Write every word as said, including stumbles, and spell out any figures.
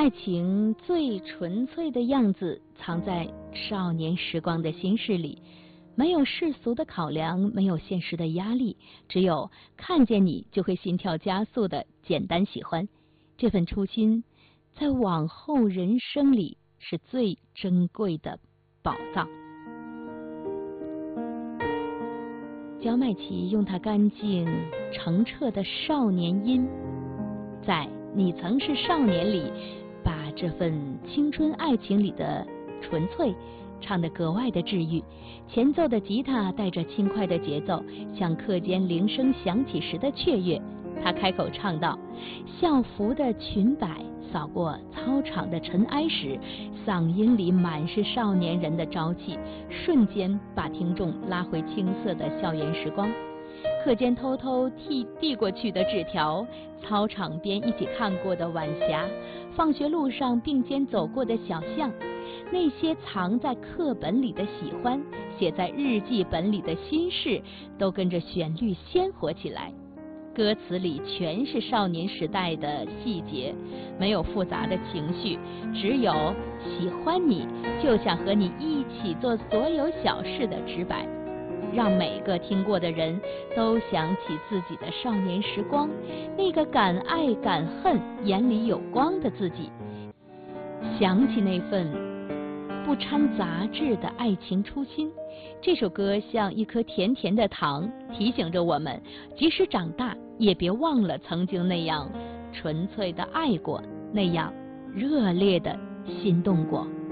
爱情最纯粹的样子藏在少年时光的心事里，没有世俗的考量，没有现实的压力，只有看见你就会心跳加速的简单喜欢。这份初心在往后人生里是最珍贵的宝藏。焦麦琪用她干净澄澈的少年音，在你曾是少年里把这份青春爱情里的纯粹唱得格外的治愈。前奏的吉他带着轻快的节奏，像课间铃声响起时的雀跃。他开口唱道，校服的裙摆扫过操场的尘埃时，嗓音里满是少年人的朝气，瞬间把听众拉回青涩的校园时光。课间偷偷递递过去的纸条，操场边一起看过的晚霞，放学路上并肩走过的小巷，那些藏在课本里的喜欢，写在日记本里的心事，都跟着旋律鲜活起来。歌词里全是少年时代的细节，没有复杂的情绪，只有喜欢你就想和你一起做所有小事的直白，让每个听过的人都想起自己的少年时光，那个敢爱敢恨眼里有光的自己，想起那份不掺杂质的爱情初心。这首歌像一颗甜甜的糖，提醒着我们即使长大也别忘了曾经那样纯粹的爱过，那样热烈的心动过。